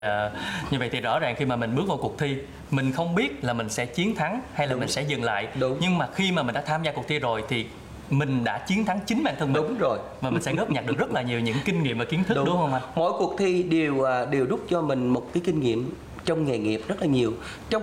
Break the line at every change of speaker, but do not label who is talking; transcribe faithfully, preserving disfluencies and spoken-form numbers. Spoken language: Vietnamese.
À, như vậy thì rõ ràng khi mà mình bước vào cuộc thi, mình không biết là mình sẽ chiến thắng hay là
Đúng.
mình sẽ dừng lại.
Đúng.
Nhưng mà khi mà mình đã tham gia cuộc thi rồi thì mình đã chiến thắng chính bản thân mình.
Đúng rồi.
Và mình sẽ góp nhặt được rất là nhiều những kinh nghiệm và kiến thức, đúng, đúng không anh?
Mỗi cuộc thi đều đều rút cho mình một cái kinh nghiệm trong nghề nghiệp rất là nhiều. Trong